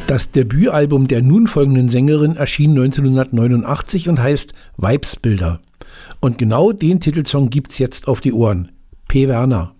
Das Debütalbum der nun folgenden Sängerin erschien 1989 und heißt Weibsbilder. Und genau den Titelsong gibt's jetzt auf die Ohren. P. Werner.